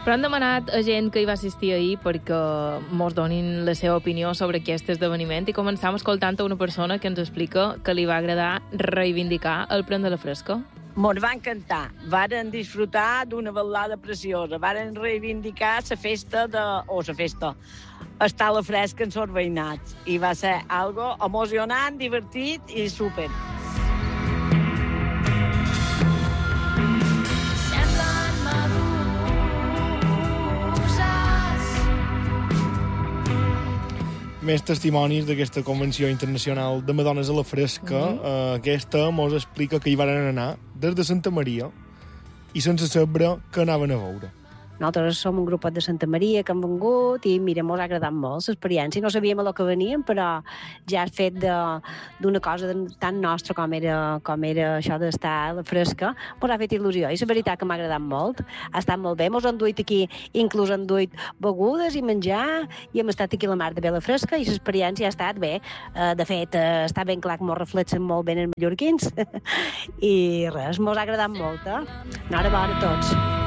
Però han demanat a gent que hi va assistir ahir perquè mos donin la seva opinió sobre aquest esdeveniment i començam escoltant a una persona que ens explica que li va agradar reivindicar el pren de la fresca. Mos va encantar. Varen disfrutar d'una ballada preciosa. Varen reivindicar la festa estar a la fresca en els veïnats. I va ser algo emocionant, divertit i súper. Més testimonis d'aquesta Convenció Internacional de Madones a la Fresca. Aquesta mos explica que hi van anar des de Santa Maria i sense saber què anaven a veure. Nosaltres som un grupet de Santa Maria que han vengut i, mira, mos ha agradat molt l'experiència. No sabíem a lo que veníem, però ja el fet d'una cosa tan nostra com era això d'estar a la fresca, mos ha fet il·lusió. I la veritat que m'ha agradat molt. Ha estat molt bé. Mos han duit aquí, inclús han duit begudes i menjar, i hem estat aquí a la mar de bé a la fresca, i l'experiència ha estat bé. De fet, està ben clar que mos reflexen molt bé els mallorquins. I res, mos ha agradat molt. Enhorabona a tots.